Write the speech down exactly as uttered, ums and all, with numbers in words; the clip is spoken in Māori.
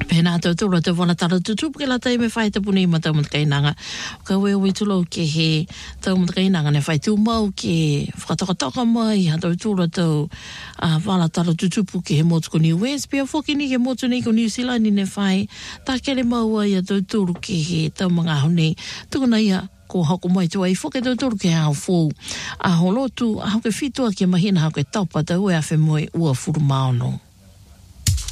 Pena tau tūra te wana tara tutupu ke la tai me whai te puni ma tau matakainanga. Ka wea ui tulo ke he tau matakainanga ne whai tū mau ke whakatokatoka mai ha tau tūra tau uh, wala tara tutupu ke he motu ko New West. Pia whoki ni ke motu ni ko New Zealand ni ne whai. Tā kele mau ai a tau tūru ke he tau mga hone. Tukuna ia ko hako mai tu ai whoke tau tūru ke hao fōu. A holotu a hauke whitua ke mahina hauke taupa tau e awhi moe ua furu maono.